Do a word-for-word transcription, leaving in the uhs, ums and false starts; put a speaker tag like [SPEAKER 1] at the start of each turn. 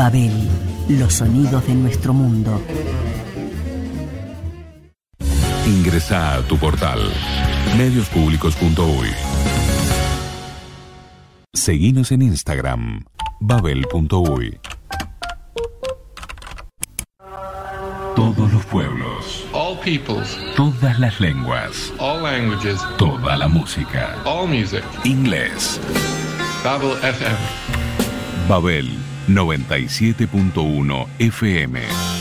[SPEAKER 1] Babel, los sonidos de nuestro mundo.
[SPEAKER 2] Ingresá a tu portal medios públicos punto uy. Seguinos en Instagram, babel punto uy. Todos los pueblos,
[SPEAKER 3] all peoples,
[SPEAKER 2] todas las lenguas,
[SPEAKER 3] all languages,
[SPEAKER 2] toda la música,
[SPEAKER 3] all music.
[SPEAKER 2] Inglés.
[SPEAKER 3] Babel F M.
[SPEAKER 2] Babel noventa y siete punto uno F M.